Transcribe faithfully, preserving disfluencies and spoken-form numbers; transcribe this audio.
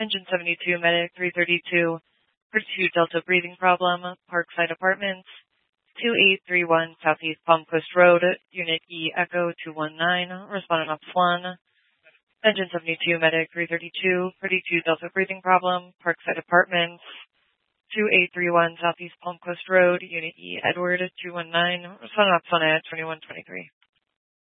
Engine seventy-two, Medic three thirty-two, thirty-two Delta breathing problem, Parkside Apartments, two eight three one Southeast Palm Coast Road, Unit E Echo two one nine, respondent off Swan. Engine seventy-two, Medic three thirty-two, thirty-two Delta breathing problem, Parkside Apartments, two eight three one Southeast Palm Coast Road, Unit E Edward two one nine, respondent off Swan at twenty-one twenty-three.